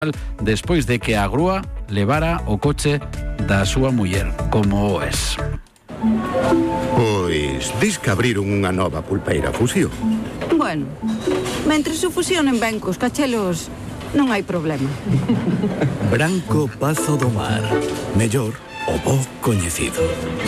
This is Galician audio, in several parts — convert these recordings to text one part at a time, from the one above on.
despois de que a grúa levara o coche da súa muller, como o es. Pois, dis que abriron unha nova pulpeira Fusión. Bueno, mentres o fusionen ben cos cachelos, non hai problema. Branco Pazo do Mar, mellor o bo coñecido.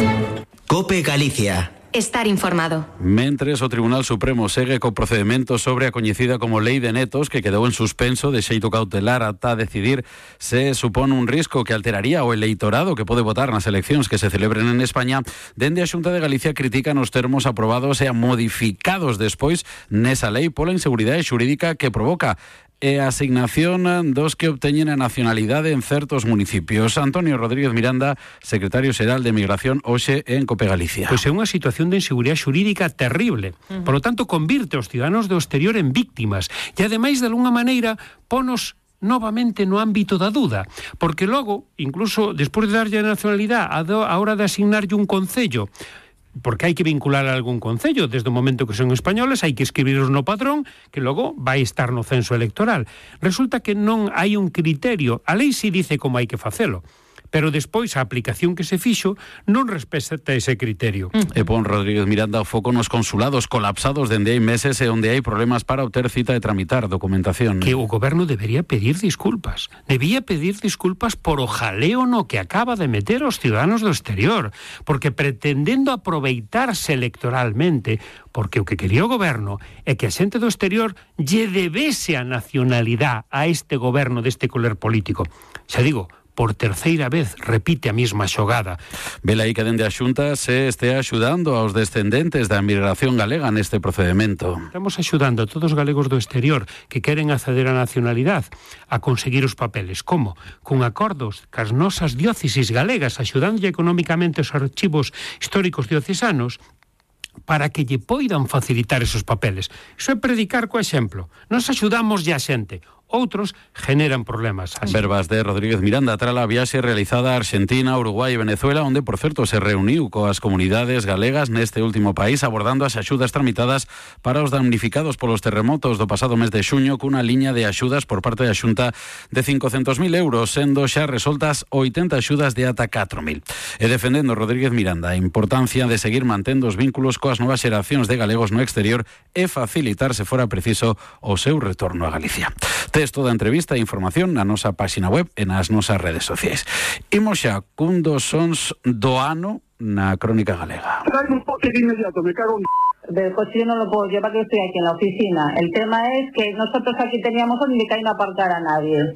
COPE Galicia. Estar informado. Mentres o Tribunal Supremo segue co procedimento sobre a coñecida como Lei de Netos, que quedou en suspenso de xeito cautelar ata decidir se supón un risco que alteraría o eleitorado que pode votar nas eleccións que se celebren en España, dende a Xunta de Galicia critican os termos aprobados e modificados despois nesa lei pola inseguridade xurídica que provoca e a asignación dos que obteñen a nacionalidade en certos municipios. Antonio Rodríguez Miranda, secretario xeral de Migración, hoxe en COPE Galicia. Pois é unha situación de inseguridade xurídica terrible. Por lo tanto, convirte os ciudadanos do exterior en víctimas e, ademais, de alguna maneira, ponos novamente no ámbito da duda, porque logo, incluso despois de darlle a nacionalidade, a hora de asignarlle un concello, porque hai que vincular a algún concello, desde o momento que son españoles hai que escribiros no padrón, que logo vai estar no censo electoral. Resulta que non hai un criterio, a lei si dice como hai que facelo, pero despois a aplicación que se fixo non respecta ese criterio. E pon Rodríguez Miranda o foco nos consulados colapsados dende hai meses e onde hai problemas para obter cita e tramitar documentación. Que o goberno debería pedir disculpas. Debía pedir disculpas por o jaleo no que acaba de meter os ciudadanos do exterior, porque pretendendo aproveitarse electoralmente, porque o que quería o goberno é que a xente do exterior lle debese a nacionalidade a este goberno deste color político. Xa digo, por terceira vez repite a mesma xogada. Vela aí que dende a Xunta se estea axudando aos descendentes da migración galega neste procedimento. Estamos axudando a todos os galegos do exterior que queren acceder á nacionalidade a conseguir os papeles. Como? Con acordos cas nosas diócesis galegas, axudándolle económicamente os archivos históricos diocesanos para que lle poidan facilitar esos papeles. Iso é predicar co exemplo. Nos axudamos a xente. Outros generan problemas. Así. Verbas de Rodríguez Miranda tras a viaxe realizada a Argentina, Uruguai e Venezuela, onde, por certo, se reuniu coas comunidades galegas neste último país, abordando as axudas tramitadas para os damnificados polos terremotos do pasado mes de xuño, cunha liña de axudas por parte da Xunta de 500.000 euros, sendo xa resoltas 80 axudas de ata 4.000. E defendendo Rodríguez Miranda a importancia de seguir mantendo os vínculos coas novas xeracións de galegos no exterior e facilitar, se fora preciso, o seu retorno a Galicia. Texto da entrevista e información na nosa páxina web e nas nosas redes sociais. Imos xa cun dos sons do ano na crónica galega. Traigo un coche de inmediato, me cago en... Del coche yo no lo puedo llevar, que estoy aquí en la oficina. El tema es que nosotros aquí teníamos donde que no aparcar a nadie.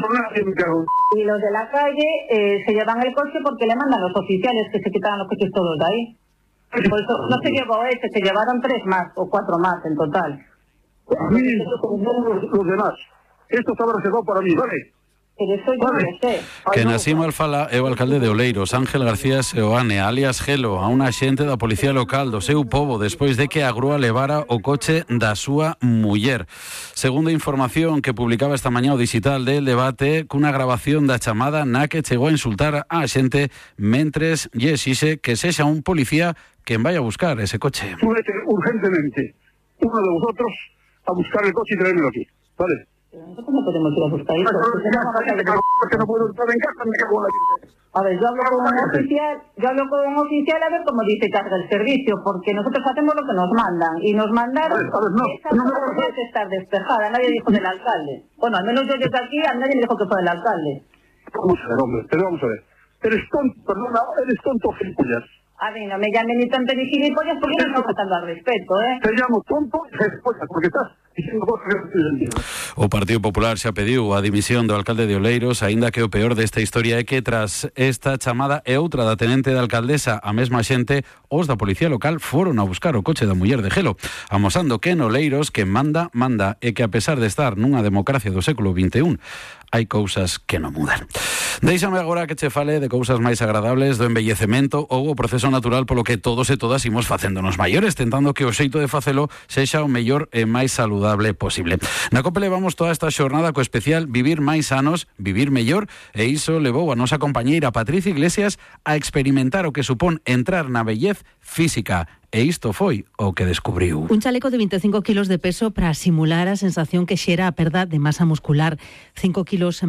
Y los de la calle se llevan el coche porque le mandan los oficiales que se quitaran los coches todos de ahí. Por eso no se llevó se llevaron 3 más o 4 más en total. A mí, los demás. Esto estaba reservado para mí, ¿vale? Pero eso yo no lo sé. Que Nassim Alfala é o alcalde de Oleiros, Ángel García Seoane, alias Gelo, a un axente da Policía Local do seu pobo despois de que a grúa levara o coche da súa muller. Segundo a información que publicaba esta mañá o digital del Debate, cunha grabación da chamada na que chegou a insultar a xente mentres lle exixe que sexa un policía quen vai a buscar ese coche. Súbete urgentemente uno de vosotros a buscar el coche y traérmelo aquí, ¿vale? Pero nosotros no podemos ir a buscar eso. Porque no puedo entrar en casa, me cago en la vida. A ver, yo hablo con un oficial a ver cómo dice carga el servicio, porque nosotros hacemos lo que nos mandan, y nos mandaron esa zona tiene que estar despejada, nadie dijo del alcalde. Bueno, al menos yo desde aquí, a nadie me dijo que fue del alcalde. Vamos a ver, hombre, pero vamos a ver. Eres tonto, gilipollas. A mí no me llamen ni tonto ni gilipollas porque no estoy faltando al respeto, ¿eh? Te llamo tonto y gilipollas porque estás diciendo cosas que no estoy entendiendo. O Partido Popular xa pediu a dimisión do alcalde de Oleiros, aínda que o peor desta historia é que tras esta chamada e outra da tenente da alcaldesa, a mesma xente, os da Policía Local foron a buscar o coche da muller de Gelo, amosando que en Oleiros que manda e que a pesar de estar nunha democracia do século XXI, hai cousas que non mudan. Déixame agora que che fale de cousas máis agradables do envellecemento ou o proceso natural polo que todos e todas imos facéndonos maiores, tentando que o xeito de facelo sexa o mellor e máis saludable posible. Na COPE levamos toda esta xornada co especial Vivir máis sanos, vivir mellor, e iso levou a nosa compañeira Patricia Iglesias a experimentar o que supón entrar na vellez física e isto foi o que descubriu. Un chaleco de 25 kilos de peso para simular a sensación que xera a perda de masa muscular. 5 kilos